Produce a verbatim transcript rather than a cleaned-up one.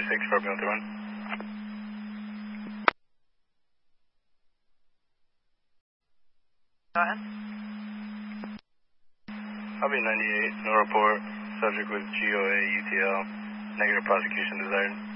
six for one three one. Go ahead. Copy ninety-eight, no report. Subject with G O A U T L. Negative prosecution desired.